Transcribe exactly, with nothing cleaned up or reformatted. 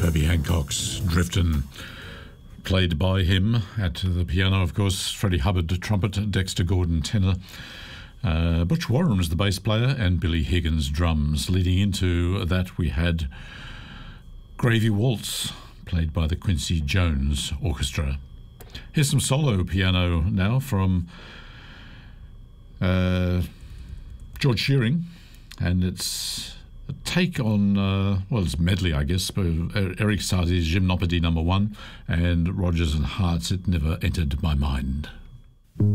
Herbie Hancock's Driftin', played by him at the piano, of course, Freddie Hubbard trumpet, Dexter Gordon tenor, uh, Butch Warren's the bass player, and Billy Higgins drums. Leading into that we had Gravy Waltz, played by the Quincy Jones Orchestra. Here's some solo piano now from uh, George Shearing, and it's a take on, uh, well, it's medley, I guess, but Eric Satie's Gymnopédie number one and Rodgers and Hart's It Never Entered My Mind.